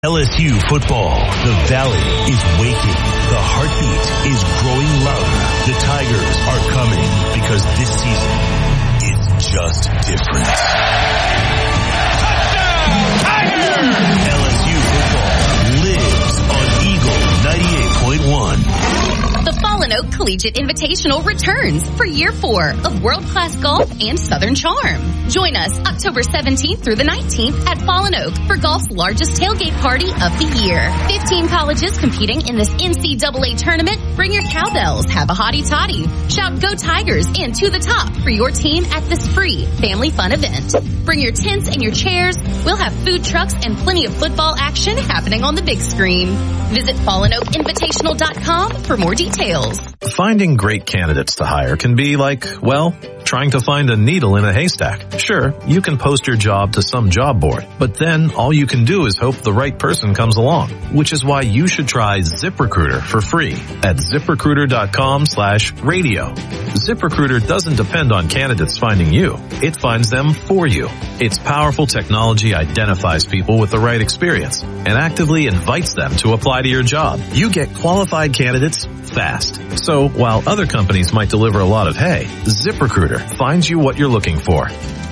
LSU football. The Valley is waking. The heartbeat is growing louder. The Tigers are coming because this season is just different. Touchdown, Tigers! LSU football lives on Eagle 98.1. The Fallen Oak Collegiate Invitational returns for year 4 of world-class golf and Southern charm. Join us October 17th through the 19th at Fallen Oak for golf's largest tailgate party of the year. 15 colleges competing in this NCAA tournament. Bring your cowbells, have a hottie toddy, shout "Go Tigers" and "To the top" for your team at this free family fun event. Bring your tents and your chairs. We'll have food trucks and plenty of football action happening on the big screen. Visit FallenOakInvitational.com for more details. Finding great candidates to hire can be like, well, trying to find a needle in a haystack. Sure, you can post your job to some job board, but then all you can do is hope the right person comes along, which is why you should try ZipRecruiter for free at ZipRecruiter.com/radio. ZipRecruiter doesn't depend on candidates finding you. It finds them for you. Its powerful technology identifies people with the right experience and actively invites them to apply to your job. You get qualified candidates fast. So while other companies might deliver a lot of hay, ZipRecruiter finds you what you're looking for.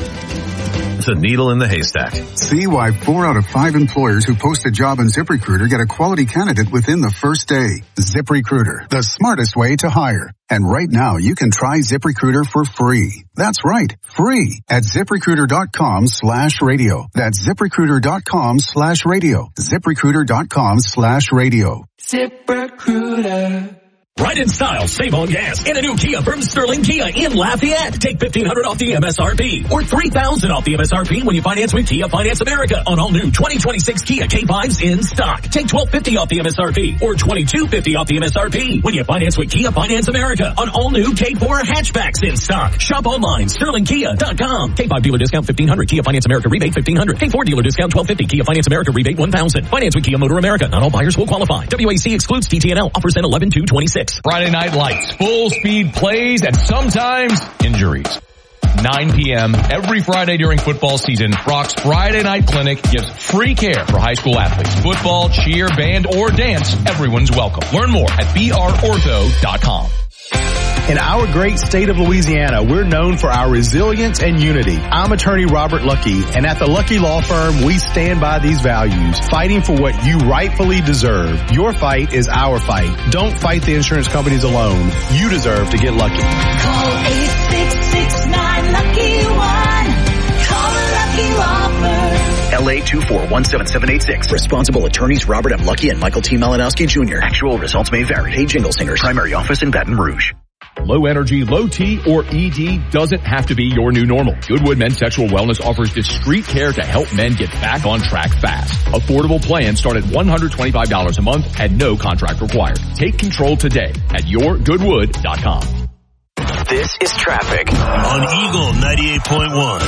The needle in the haystack. See why 4 out of 5 employers who post a job on ZipRecruiter get a quality candidate within the first day. ZipRecruiter, the smartest way to hire. And right now you can try ZipRecruiter for free. That's right, free at ZipRecruiter.com/radio. That's ZipRecruiter.com/radio. ZipRecruiter.com/radio. ZipRecruiter. Ride in style, save on gas, in a new Kia from Sterling Kia in Lafayette. Take $1,500 off the MSRP or $3,000 off the MSRP when you finance with Kia Finance America on all new 2026 Kia K5s in stock. Take $1,250 off the MSRP or $2,250 off the MSRP when you finance with Kia Finance America on all new K4 hatchbacks in stock. Shop online, sterlingkia.com. K5 dealer discount $1,500. Kia Finance America rebate $1,500. K4 dealer discount $1,250. Kia Finance America rebate $1,000. Finance with Kia Motor America. Not all buyers will qualify. WAC excludes TTNL. Offers end 11/2/26. Friday Night Lights, full speed plays, and sometimes injuries. 9 p.m. every Friday during football season, Rock's Friday Night Clinic gives free care for high school athletes. Football, cheer, band, or dance, everyone's welcome. Learn more at brortho.com. In our great state of Louisiana, we're known for our resilience and unity. I'm attorney Robert Lucky, and at the Lucky Law Firm, we stand by these values, fighting for what you rightfully deserve. Your fight is our fight. Don't fight the insurance companies alone. You deserve to get lucky. Call 866-9-LUCKY-1. Call the Lucky Law Firm. LA 2417786. Responsible attorneys Robert M. Lucky and Michael T. Malinowski Jr. Actual results may vary. Hey, Jingle Singers. Primary office in Baton Rouge. Low energy, low T, or ED doesn't have to be your new normal. Goodwood Men's Sexual Wellness offers discreet care to help men get back on track fast. Affordable plans start at $125 a month and no contract required. Take control today at yourgoodwood.com. This is traffic on Eagle 98.1.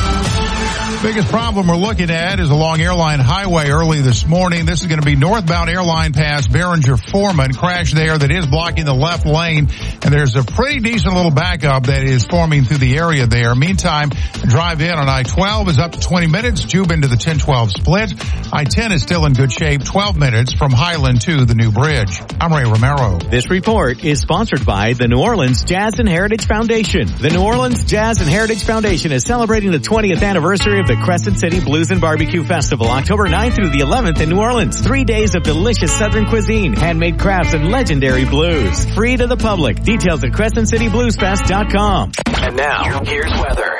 Biggest problem we're looking at is along Airline Highway early this morning. This is going to be northbound Airline past Behringer Foreman. Crash there that is blocking the left lane, and there's a pretty decent little backup that is forming through the area there. Meantime, drive in on I-12 is up to 20 minutes. Jube into the 10-12 split. I-10 is still in good shape, 12 minutes from Highland to the new bridge. I'm Ray Romero. This report is sponsored by the New Orleans Jazz and Heritage Foundation. The New Orleans Jazz and Heritage Foundation is celebrating the 20th anniversary of the Crescent City Blues and Barbecue Festival, October 9th through the 11th in New Orleans. 3 days of delicious Southern cuisine, handmade crafts, and legendary blues. Free to the public. Details at CrescentCityBluesFest.com. And now, here's weather.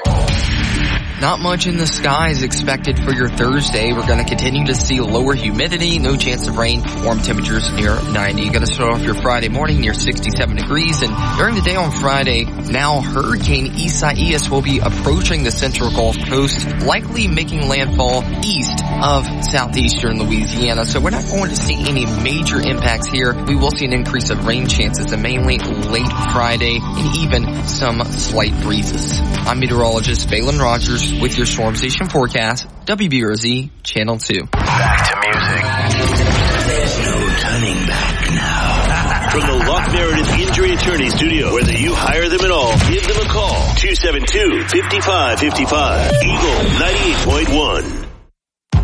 Not much in the skies expected for your Thursday. We're going to continue to see lower humidity, no chance of rain, warm temperatures near 90. You're going to start off your Friday morning near 67 degrees. And during the day on Friday, now Hurricane Isaias will be approaching the central Gulf Coast, likely making landfall east of southeastern Louisiana. So we're not going to see any major impacts here. We will see an increase of rain chances, and mainly late Friday, and even some slight breezes. I'm meteorologist Phelan Rogers with your Storm Station forecast, WBRZ Channel 2. Back to music. There's no turning back now. From the Lock Meredith Injury Attorney Studio, whether you hire them at all, give them a call. 272-5555. Eagle 98.1.